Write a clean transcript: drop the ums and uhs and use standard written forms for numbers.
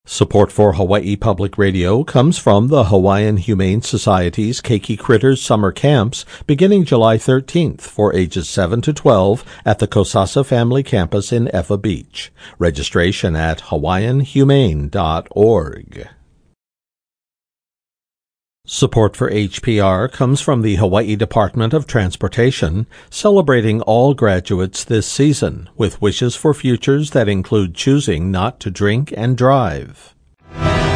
Support for Hawaii Public Radio comes from the Hawaiian Humane Society's Keiki Critters Summer Camps beginning July 13th for ages 7 to 12 at the Kosasa Family Campus in Ewa Beach. Registration at hawaiianhumane.org. Support for HPR comes from the Hawaii Department of Transportation, celebrating all graduates this season with wishes for futures that include choosing not to drink and drive.